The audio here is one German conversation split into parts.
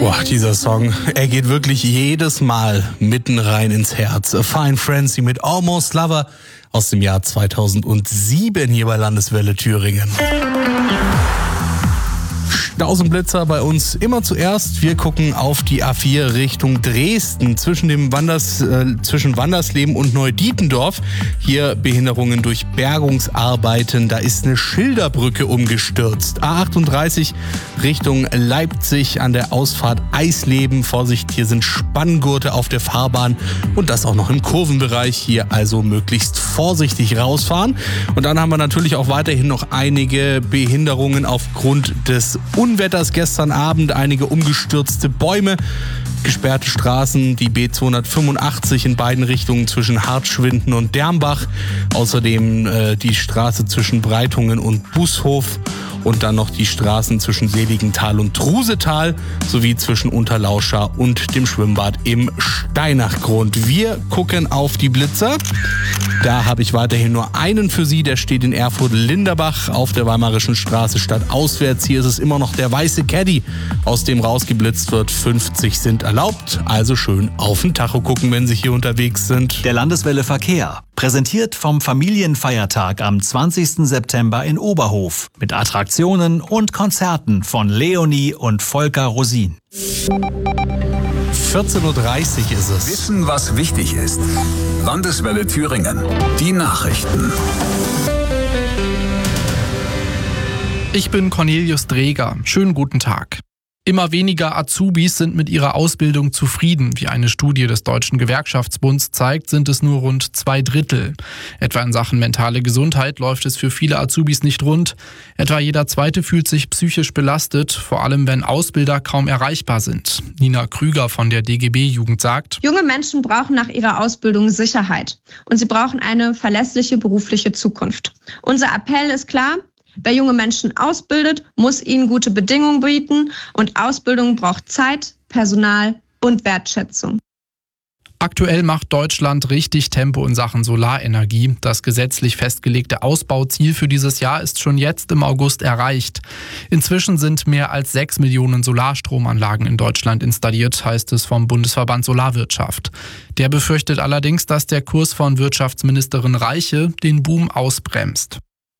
Boah, dieser Song, er geht wirklich jedes Mal mitten rein ins Herz. A Fine Frenzy mit Almost Lover aus dem Jahr 2007 hier bei Landeswelle Thüringen. Staus und Blitzer bei uns immer zuerst. Wir gucken auf die A4 Richtung Dresden zwischen Wandersleben und Neudietendorf. Hier Behinderungen durch Bergungsarbeiten. Da ist eine Schilderbrücke umgestürzt. A38 Richtung Leipzig an der Ausfahrt Eisleben. Vorsicht, hier sind Spanngurte auf der Fahrbahn und das auch noch im Kurvenbereich. Hier also möglichst vorsichtig rausfahren. Und dann haben wir natürlich auch weiterhin noch einige Behinderungen aufgrund des Unwetters gestern Abend, einige umgestürzte Bäume, gesperrte Straßen, die B285 in beiden Richtungen zwischen Hartschwinden und Dermbach, außerdem die Straße zwischen Breitungen und Bushof und dann noch die Straßen zwischen Seligenthal und Trusetal sowie zwischen Unterlauscha und dem Schwimmbad im Steinachgrund. Wir gucken auf die Blitzer. Da habe ich weiterhin nur einen für Sie, der steht in Erfurt-Linderbach auf der Weimarischen Straße stadtauswärts. Hier ist es immer noch der weiße Caddy, aus dem rausgeblitzt wird. 50 sind erlaubt, also schön auf den Tacho gucken, wenn Sie hier unterwegs sind. Der Landeswelle Verkehr, präsentiert vom Familienfeiertag am 20. September in Oberhof mit Attraktionen und Konzerten von Leonie und Volker Rosin. 14.30 Uhr ist es. Wissen, was wichtig ist. Landeswelle Thüringen. Die Nachrichten. Ich bin Cornelius Dreger. Schönen guten Tag. Immer weniger Azubis sind mit ihrer Ausbildung zufrieden. Wie eine Studie des Deutschen Gewerkschaftsbunds zeigt, sind es nur rund 2/3. Etwa in Sachen mentale Gesundheit läuft es für viele Azubis nicht rund. Etwa jeder Zweite fühlt sich psychisch belastet, vor allem wenn Ausbilder kaum erreichbar sind. Nina Krüger von der DGB-Jugend sagt: Junge Menschen brauchen nach ihrer Ausbildung Sicherheit und sie brauchen eine verlässliche berufliche Zukunft. Unser Appell ist klar: Wer junge Menschen ausbildet, muss ihnen gute Bedingungen bieten und Ausbildung braucht Zeit, Personal und Wertschätzung. Aktuell macht Deutschland richtig Tempo in Sachen Solarenergie. Das gesetzlich festgelegte Ausbauziel für dieses Jahr ist schon jetzt im August erreicht. Inzwischen sind mehr als 6 Millionen Solarstromanlagen in Deutschland installiert, heißt es vom Bundesverband Solarwirtschaft. Der befürchtet allerdings, dass der Kurs von Wirtschaftsministerin Reiche den Boom ausbremst.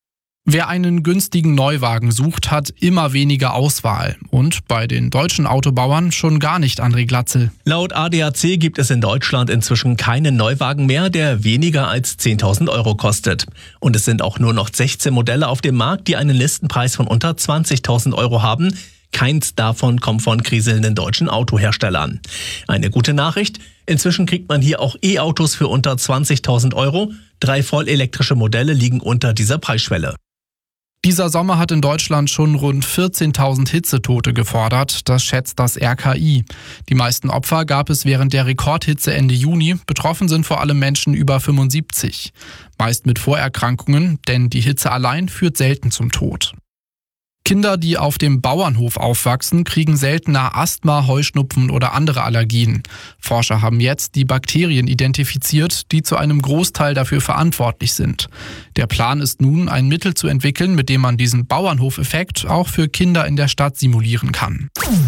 Wer einen günstigen Neuwagen sucht, hat immer weniger Auswahl. Und bei den deutschen Autobauern schon gar nicht, André Glatzel. Laut ADAC gibt es in Deutschland inzwischen keinen Neuwagen mehr, der weniger als 10.000 Euro kostet. Und es sind auch nur noch 16 Modelle auf dem Markt, die einen Listenpreis von unter 20.000 Euro haben. Keins davon kommt von kriselnden deutschen Autoherstellern. Eine gute Nachricht: Inzwischen kriegt man hier auch E-Autos für unter 20.000 Euro. 3 vollelektrische Modelle liegen unter dieser Preisschwelle. Dieser Sommer hat in Deutschland schon rund 14.000 Hitzetote gefordert, das schätzt das RKI. Die meisten Opfer gab es während der Rekordhitze Ende Juni. Betroffen sind vor allem Menschen über 75. Meist mit Vorerkrankungen, denn die Hitze allein führt selten zum Tod. Kinder, die auf dem Bauernhof aufwachsen, kriegen seltener Asthma, Heuschnupfen oder andere Allergien. Forscher haben jetzt die Bakterien identifiziert, die zu einem Großteil dafür verantwortlich sind. Der Plan ist nun, ein Mittel zu entwickeln, mit dem man diesen Bauernhofeffekt auch für Kinder in der Stadt simulieren kann.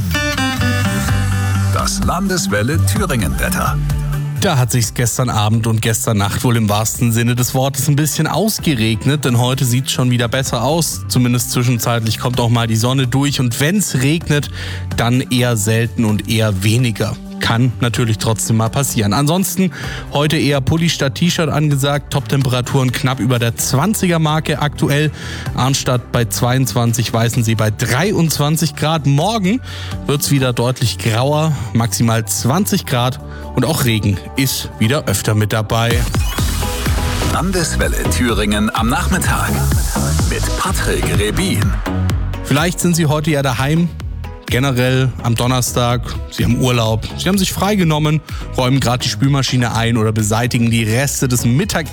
Das Landeswelle Thüringen-Wetter. Da hat sich's gestern Abend und gestern Nacht wohl im wahrsten Sinne des Wortes ein bisschen ausgeregnet, denn heute sieht's schon wieder besser aus. Zumindest zwischenzeitlich kommt auch mal die Sonne durch und wenn's regnet, dann eher selten und eher weniger. Kann natürlich trotzdem mal passieren. Ansonsten heute eher Pulli statt T-Shirt angesagt. Top-Temperaturen knapp über der 20er-Marke aktuell. Arnstadt bei 22, Weißensee bei 23 Grad. Morgen wird's wieder deutlich grauer, maximal 20 Grad. Und auch Regen ist wieder öfter mit dabei. Landeswelle Thüringen am Nachmittag mit Patrick Rebin. Vielleicht sind Sie heute ja daheim. Generell am Donnerstag, Sie haben Urlaub, Sie haben sich freigenommen, räumen gerade die Spülmaschine ein oder beseitigen die Reste des